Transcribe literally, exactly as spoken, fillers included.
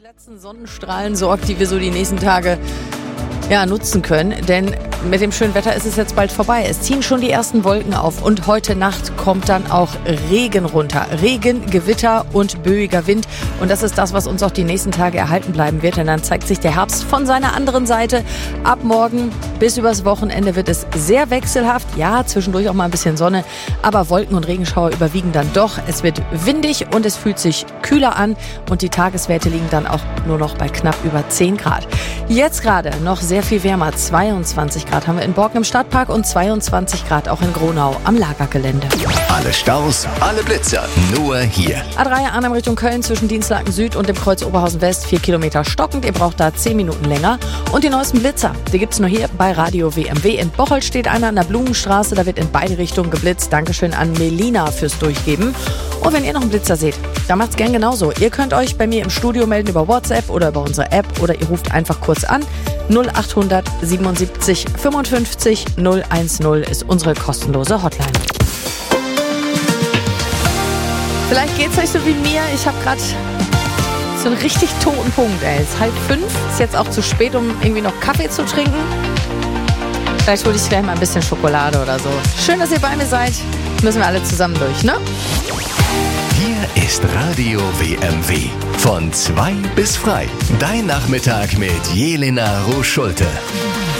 letzten Sonnenstrahlen sorgt, die wir so die nächsten Tage ja, nutzen können. Denn mit dem schönen Wetter ist es jetzt bald vorbei. Es ziehen schon die ersten Wolken auf und heute Nacht kommt dann auch Regen runter. Regen, Gewitter und böiger Wind. Und das ist das, was uns auch die nächsten Tage erhalten bleiben wird. Denn dann zeigt sich der Herbst von seiner anderen Seite. Ab morgen bis übers Wochenende wird es sehr wechselhaft. Ja, zwischendurch auch mal ein bisschen Sonne. Aber Wolken und Regenschauer überwiegen dann doch. Es wird windig und es fühlt sich kühler an. Und die Tageswerte liegen dann auch nur noch bei knapp über zehn Grad. Jetzt gerade noch sehr viel wärmer. zweiundzwanzig Grad haben wir in Borken im Stadtpark und zweiundzwanzig Grad auch in Gronau am Lagergelände. Alle Staus, alle Blitzer, nur hier. A drei Arnhem Richtung Köln zwischen Dienstlaken Süd und dem Kreuz Oberhausen West. Vier Kilometer stockend. Ihr braucht da zehn Minuten länger. Und die neuesten Blitzer, die gibt's nur hier bei Radio W M W. In Bocholt steht einer an der Blumenstraße. Da wird in beide Richtungen geblitzt. Dankeschön an Melina fürs Durchgeben. Und wenn ihr noch einen Blitzer seht, dann macht's gern genauso. Ihr könnt euch bei mir im Studio melden über WhatsApp oder über unsere App oder ihr ruft einfach kurz an. null acht hundert siebenundsiebzig fünfundfünfzig null eins null ist unsere kostenlose Hotline. Vielleicht geht's euch so wie mir. Ich habe gerade so einen richtig toten Punkt. Ey. Es ist halb fünf. Ist jetzt auch zu spät, um irgendwie noch Kaffee zu trinken. Vielleicht hole ich gleich mal ein bisschen Schokolade oder so. Schön, dass ihr bei mir seid. Müssen wir alle zusammen durch, ne? Hier ist Radio W M W. Von zwei bis frei. Dein Nachmittag mit Jelena Roos-Schulte.